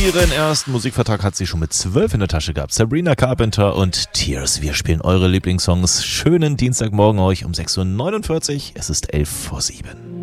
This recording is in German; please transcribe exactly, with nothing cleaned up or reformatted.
Ihren ersten Musikvertrag hat sie schon mit zwölf in der Tasche gehabt. Sabrina Carpenter und Tears. Wir spielen eure Lieblingssongs. Schönen Dienstagmorgen euch um sechs Uhr neunundvierzig. Es ist elf vor sieben.